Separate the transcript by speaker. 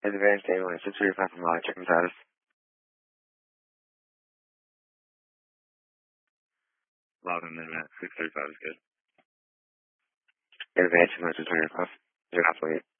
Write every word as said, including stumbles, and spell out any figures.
Speaker 1: Advanced ambulance, six thirty-five from Raleigh, checking status. Loud and then six thirty-five is good. Advanced ambulance, six thirty-five. You're not late.